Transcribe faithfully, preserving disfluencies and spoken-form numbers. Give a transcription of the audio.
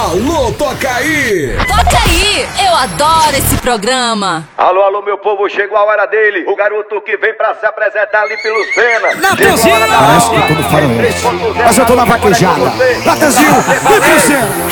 Alô, toca aí! Toca aí! Eu adoro esse programa! Alô, alô, meu povo, chegou a hora dele. O garoto que vem pra se apresentar ali pelo Sena. Natanzinho! Parece que tudo faroeste. Mas eu tô na vaquejada. Natanzinho, vem pro Sena!